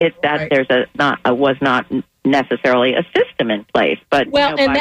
It's that there's was not necessarily a system in place, but well, and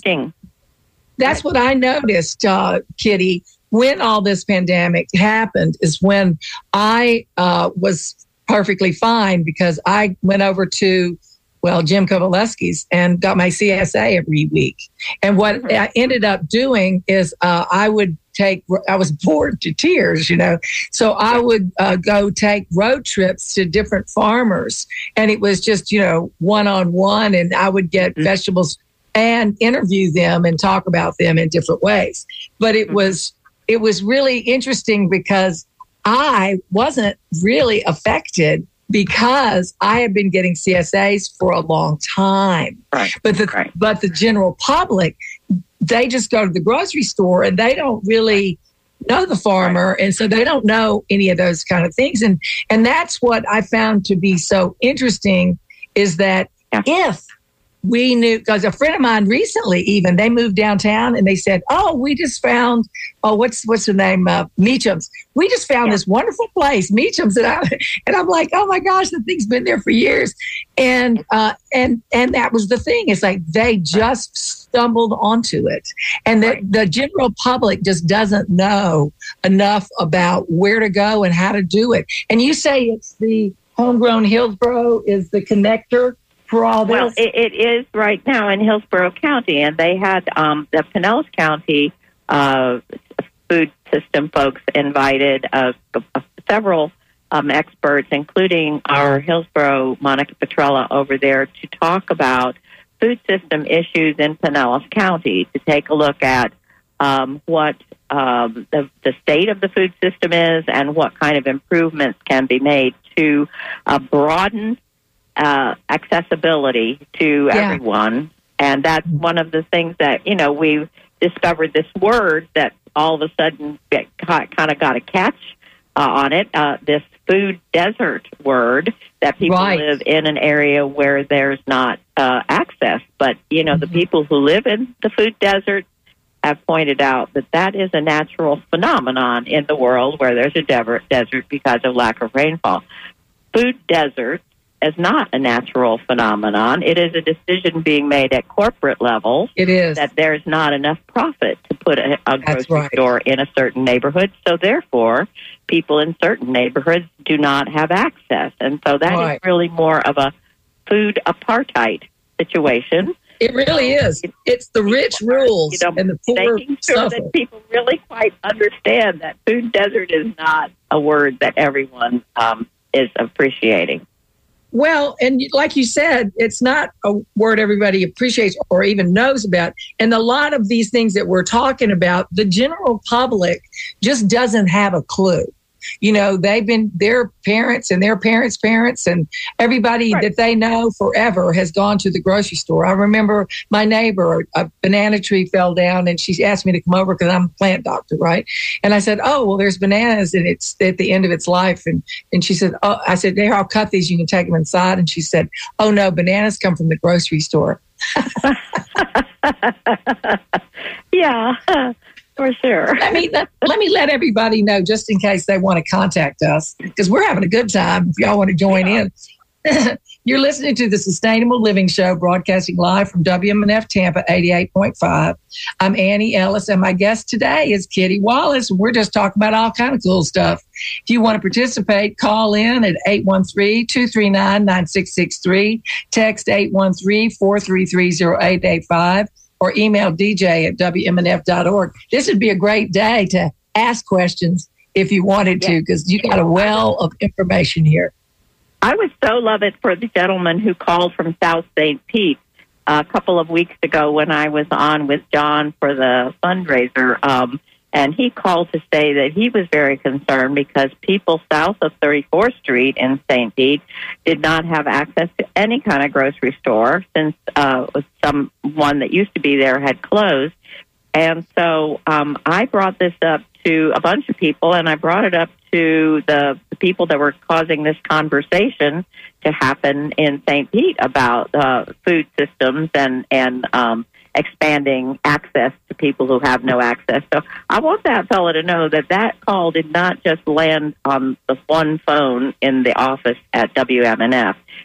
that's what I noticed, Kitty, when all this pandemic happened is when I was perfectly fine because I went over to Jim Kovaleski's and got my CSA every week. And what I ended up doing is I was bored to tears, so I would go take road trips to different farmers. And it was just, one-on-one, and I would get vegetables and interview them and talk about them in different ways. But it was really interesting because I wasn't really affected because I had been getting CSAs for a long time. Right. But the general public, they just go to the grocery store and they don't really know the farmer. And so they don't know any of those kind of things. And that's what I found to be so interesting is that if we knew, because a friend of mine recently even, they moved downtown and they said, we just found, what's the name? Meacham's. We just found this wonderful place, Meacham's. And I'm like, oh my gosh, the thing's been there for years. And that was the thing. It's like they just stumbled onto it. And the general public just doesn't know enough about where to go and how to do it. And you say it's the Homegrown Hillsborough is the connector for all this? Well, it is right now in Hillsborough County, and they had the Pinellas County food system folks invited several experts, including our Hillsborough Monica Petrella over there, to talk about food system issues in Pinellas County, to take a look at what the state of the food system is and what kind of improvements can be made to broaden accessibility to everyone. And that's one of the things that, we've discovered this word that all of a sudden kind of got a catch on it, this food desert word, that people live in an area where there's not access. But, the people who live in the food desert have pointed out that is a natural phenomenon in the world where there's a desert because of lack of rainfall. Food desert is not a natural phenomenon. It is a decision being made at corporate level. It is. That there's not enough profit to put a grocery store in a certain neighborhood. So therefore, people in certain neighborhoods do not have access. And so that is really more of a food apartheid situation. It really is. It's the rich rules and the poor making sure that people really quite understand that food desert is not a word that everyone is appreciating. Well, and like you said, it's not a word everybody appreciates or even knows about. And a lot of these things that we're talking about, the general public just doesn't have a clue. They've been their parents and their parents' parents and everybody that they know forever has gone to the grocery store. I remember my neighbor, a banana tree fell down and she asked me to come over because I'm a plant doctor, right? And I said, there's bananas and it's at the end of its life. And she said, I said, there, I'll cut these. You can take them inside. And she said, oh no, bananas come from the grocery store. Yeah. For sure. Let me let everybody know, just in case they want to contact us, because we're having a good time. If y'all want to join in. You're listening to the Sustainable Living Show, broadcasting live from WMNF Tampa 88.5. I'm Annie Ellis, and my guest today is Kitty Wallace. We're just talking about all kind of cool stuff. If you want to participate, call in at 813-239-9663, text 813-433-0885. or email DJ@WMNF.org. This would be a great day to ask questions if you wanted to, because you got a well of information here. I would so love it for the gentleman who called from South St. Pete a couple of weeks ago when I was on with John for the fundraiser. And he called to say that he was very concerned because people south of 34th Street in St. Pete did not have access to any kind of grocery store since one that used to be there had closed. And so I brought this up to a bunch of people, and I brought it up to the people that were causing this conversation to happen in St. Pete about food systems and expanding access to people who have no access. So I want that fellow to know that that call did not just land on the one phone in the office at WMNF.